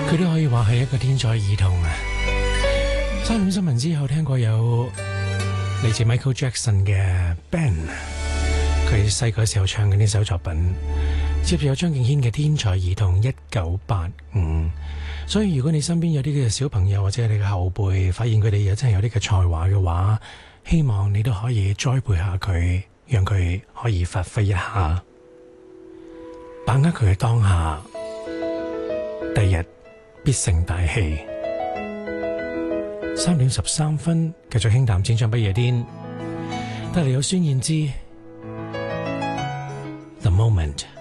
佢都可以話係一個天才兒童啊！3點新聞之後聽過有嚟自 Michael Jackson 嘅 Ben， 佢細個時候唱嘅呢首作品。接住有張敬軒嘅天才兒童1985。所以如果你身邊有啲嘅小朋友或者你嘅後輩，發現佢哋有真係有啲嘅才華嘅話，希望你都可以栽培下佢，讓佢可以發揮一下，把握佢嘅當下，第日必成大器。3點13分，繼續輕談淺唱不夜天，帶嚟有孫燕姿 The Moment。